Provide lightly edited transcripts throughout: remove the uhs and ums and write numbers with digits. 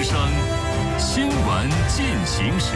之声新闻进行时。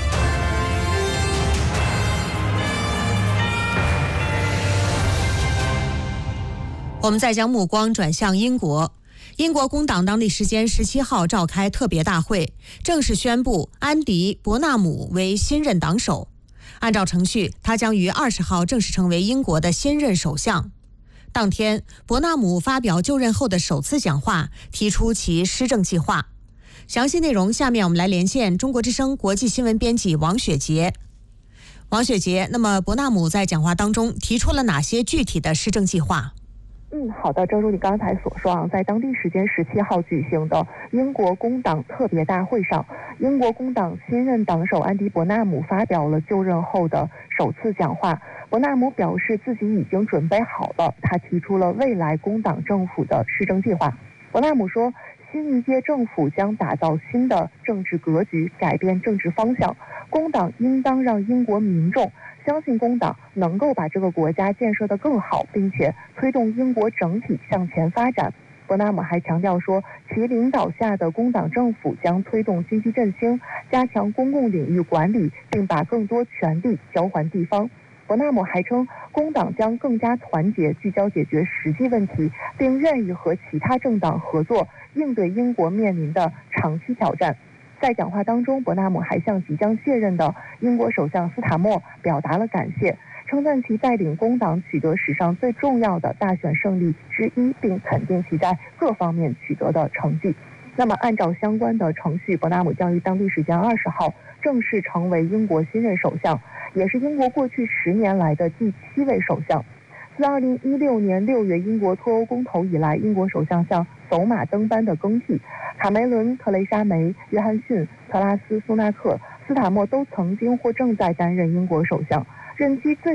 我们再将目光转向英国。英国工党当地时间17号召开特别大会，正式宣布安迪·伯纳姆为新任党首。按照程序，他将于20号正式成为英国的新任首相。当天，伯纳姆发表就任后的首次讲话，提出其施政计划。详细内容，下面我们来连线中国之声国际新闻编辑王雪杰。王雪杰，那么伯纳姆在讲话当中提出了哪些具体的施政计划？ 好的，正如你刚才所说在当地时间17号举行的英国工党特别大会上，英国工党新任党首安迪·伯纳姆发表了就任后的首次讲话。伯纳姆表示自己已经准备好了，他提出了未来工党政府的施政计划。伯纳姆说，新一届政府将打造新的政治格局，改变政治方向。工党应当让英国民众相信工党能够把这个国家建设得更好，并且推动英国整体向前发展。伯纳姆还强调说，其领导下的工党政府将推动经济振兴，加强公共领域管理，并把更多权力交还地方。伯纳姆还称，工党将更加团结，聚焦解决实际问题，并愿意和其他政党合作，应对英国面临的长期挑战。在讲话当中，伯纳姆还向即将卸任的英国首相斯塔默表达了感谢，称赞其带领工党取得史上最重要的大选胜利之一，并肯定其在各方面取得的成绩。那么按照相关的程序，伯纳姆将于当地时间20号正式成为英国新任首相，也是英国过去10年来的第7位首相。自2016年6月英国脱欧公投以来，英国首相像走马灯般的更替，卡梅伦、特蕾莎梅、约翰逊、特拉斯、苏纳克、斯塔默都曾经或正在担任英国首相，任期最